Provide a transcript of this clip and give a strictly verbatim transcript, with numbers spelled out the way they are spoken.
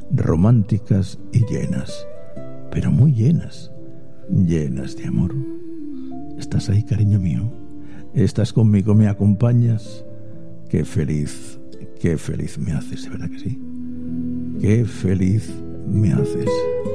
románticas y llenas, pero muy llenas, llenas de amor. ¿Estás ahí, cariño mío? ¿Estás conmigo? ¿Me acompañas? Qué feliz, qué feliz me haces, ¿de verdad que sí? Qué feliz me haces.